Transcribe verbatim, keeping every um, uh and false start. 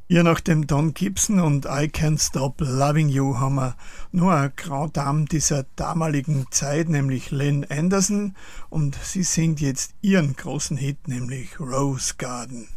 Ja, nach dem Don Gibson und I Can't Stop Loving You haben wir nur eine Grand Dame dieser damaligen Zeit, nämlich Lynn Anderson, und sie singt jetzt ihren großen Hit, nämlich Rose Garden.